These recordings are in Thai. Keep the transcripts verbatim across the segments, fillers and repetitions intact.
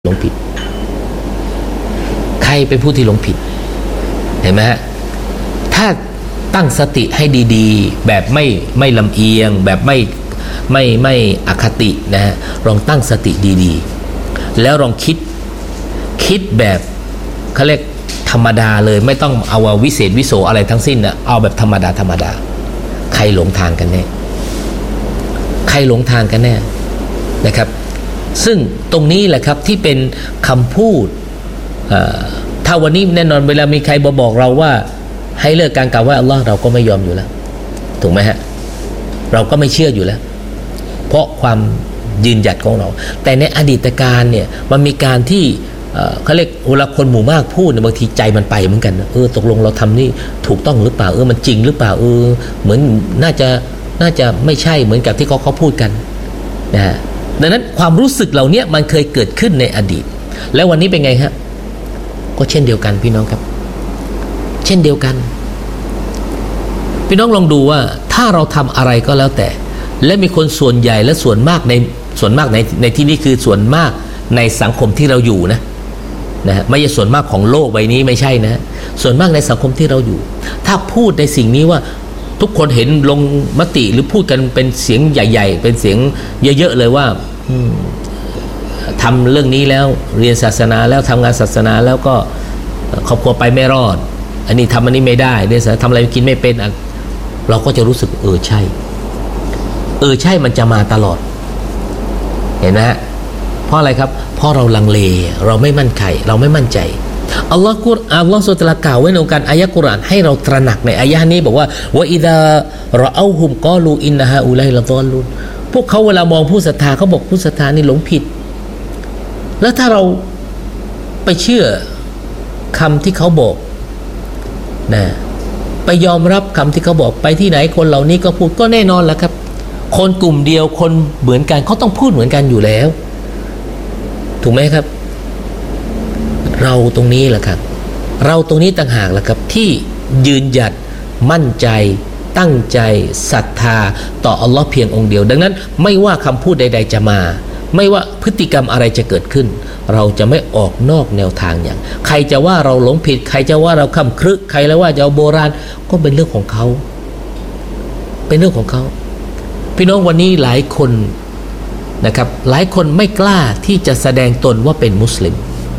หลงผิดใครเป็นผู้ที่หลงผิดเห็นไหมฮะถ้าตั้งสติให้ดีๆแบบไม่ไม่ลำเอียงแบบไม่ไม่ไม่อคตินะฮะลองตั้งสติดีๆแล้วลองคิดคิดแบบเขาเรียกธรรมดาเลยไม่ต้องเอาวิเศษวิโสอะไรทั้งสิ้นนะเอาแบบธรรมดาธรรมดาใครหลงทางกันแน่ใครหลงทางกันแน่นะครับซึ่งตรงนี้แหละครับที่เป็นคำพูดถ้าวันนี้แน่นอนเวลามีใครมาบอกเราว่าให้เลิกการกล่าวว่าอัลลอฮ์เราก็ไม่ยอมอยู่แล้วถูกไหมฮะเราก็ไม่เชื่ออยู่แล้วเพราะความยืนหยัดของเราแต่ในอดีตการเนี่ยมันมีการที่เขาเรียกเวลาคนหมู่มากพูดเนี่ยบางทีใจมันไปเหมือนกันเออตกลงเราทำนี่ถูกต้องหรือเปล่าเออมันจริงหรือเปล่าเออเหมือนน่าจะน่าจะไม่ใช่เหมือนกับที่เขาเขาพูดกันนะฮะดังนั้นความรู้สึกเหล่านี้มันเคยเกิดขึ้นในอดีตแล้ววันนี้เป็นไงฮะก็เช่นเดียวกันพี่น้องครับเช่นเดียวกันพี่น้องลองดูว่าถ้าเราทำอะไรก็แล้วแต่และมีคนส่วนใหญ่และส่วนมากในส่วนมากในในที่นี้คือส่วนมากในสังคมที่เราอยู่นะนะฮะไม่ใช่ส่วนมากของโลกใบนี้ไม่ใช่นะส่วนมากในสังคมที่เราอยู่ถ้าพูดในสิ่งนี้ว่าทุกคนเห็นลงมติหรือพูดกันเป็นเสียงใหญ่ๆเป็นเสียงเยอะๆเลยว่าทำเรื่องนี้แล้วเรียนศาสนาแล้วทำงานศาสนาแล้วก็ครอบครัวไปไม่รอดอันนี้ทำอันนี้ไม่ได้เรียนศาสนาทำอะไรกินไม่เป็นเราก็จะรู้สึกเออใช่เออใช่มันจะมาตลอดเห็นไหมฮะเพราะอะไรครับเพราะเราลังเลเราไม่มั่นใจเราไม่มั่นใจอัลลอฮ์กุรอัลลอฮ์สุตะกล่าวไว้ในการอายะกุรอานให้เราตระหนักในอายะนี้บอกว่าวะอิดารอเอาฮุมกอลูอินนะฮาอุลัยละฎอลลูนพวกเขาเวลามองผู้ศรัทธาเขาบอกผู้ศรัทธานี่หลงผิดแล้วถ้าเราไปเชื่อคำที่เขาบอกนะไปยอมรับคำที่เขาบอกไปที่ไหนคนเหล่านี้ก็พูดก็แน่นอนแหละครับคนกลุ่มเดียวคนเหมือนกันเขาต้องพูดเหมือนกันอยู่แล้วถูกไหมครับเราตรงนี้แหละครับเราตรงนี้ต่างหากแหละครับที่ยืนหยัดมั่นใจตั้งใจศรัทธาต่ออัลลอฮ์เพียงองค์เดียวดังนั้นไม่ว่าคำพูดใดๆจะมาไม่ว่าพฤติกรรมอะไรจะเกิดขึ้นเราจะไม่ออกนอกแนวทางอย่างใครจะว่าเราหลงผิดใครจะว่าเราคำครึใครแล้วว่าจะเอาโบราณก็เป็นเรื่องของเขาเป็นเรื่องของเขาพี่น้องวันนี้หลายคนนะครับหลายคนไม่กล้าที่จะแสดงตนว่าเป็นมุสลิม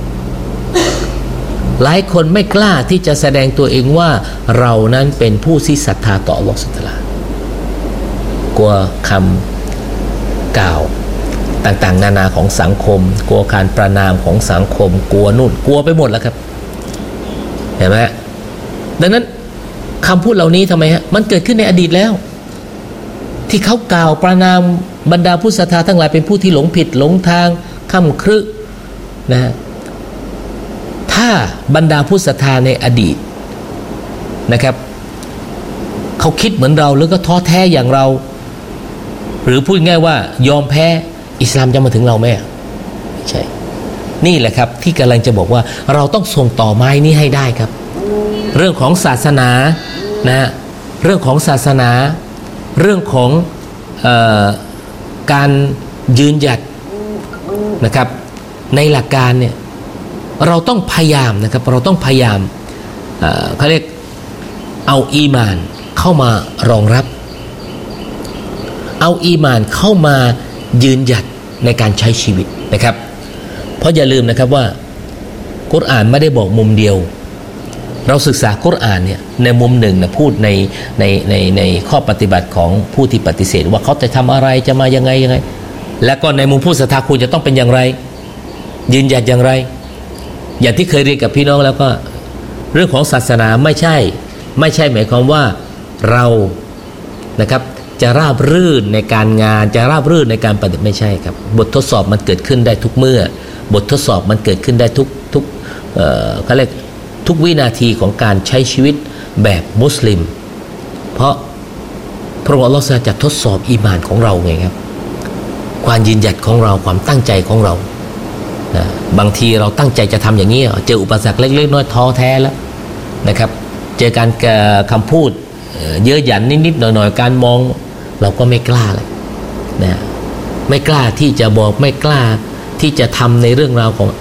หลายคนไม่กล้าที่จะแสดงตัวเองว่าเรานั้นเป็นผู้ที่ศรัทธาต่ออัลลอฮฺซุบฮานะฮูวะตะอาลากลัวคำกล่าวต่างๆนานาของสังคมกลัวการประณามของสังคมกลัวนู่นกลัวไปหมดแล้วครับเห็นไหมดังนั้นคำพูดเหล่านี้ทำไมฮะมันเกิดขึ้นในอดีตแล้วที่เขากล่าวประณามบรรดาผู้ศรัทธาทั้งหลายเป็นผู้ที่หลงผิดหลงทางค่ำครึนะฮะถ้าบรรดาผู้ศรัทธาในอดีตนะครับเขาคิดเหมือนเราหรือก็ท้อแท้อย่างเราหรือพูดง่ายว่ายอมแพ้อิสลามจะมาถึงเราไหมไม่ใช่นี่แหละครับที่กำลังจะบอกว่าเราต้องส่งต่อไม้นี้ให้ได้ครับเรื่องของศาสนานะเรื่องของศาสนาเรื่องของเอ่อการยืนหยัดนะครับในหลักการเนี่ยเราต้องพยายามนะครับเราต้องพยายามเอ่อเขาเรียกเอาอีมานเข้ามารองรับเอาอีมานเข้ามายืนหยัดในการใช้ชีวิตนะครับเพราะอย่าลืมนะครับว่ากุรอานไม่ได้บอกมุมเดียวเราศึกษากุรอานเนี่ยในมุมหนึ่งนะพูดในในในในข้อปฏิบัติของผู้ที่ปฏิเสธว่าเขาจะทำอะไรจะมายังไงยังไงและก็ในมุมผู้ศรัทธาคุณจะต้องเป็นอย่างไรยืนหยัดอย่างไรอย่างที่เคยเรียนกับพี่น้องแล้วก็เรื่องของศาสนาไม่ใช่ไม่ใช่หมายความว่าเรานะครับจะราบรื่นในการงานจะราบรื่นในการปฏิบัติไม่ใช่ครับบททดสอบมันเกิดขึ้นได้ทุกเมื่อบททดสอบมันเกิดขึ้นได้ทุกทุกเอ่อเขาเรียกทุกวินาทีของการใช้ชีวิตแบบมุสลิมเพราะพระองค์อัลเลาะห์จะทดสอบอีหม่านของเราไงครับความยืนหยัดของเราความตั้งใจของเรานะบางทีเราตั้งใจจะทำอย่างนี้เจออุปสรรคเล็กๆน้อยๆท้อแท้แล้วนะครับเจอการคำพูดเยอะหยันนิดๆหน่อยๆการมองเราก็ไม่กล้าเลยนะไม่กล้าที่จะบอกไม่กล้าที่จะทำในเรื่องราวของ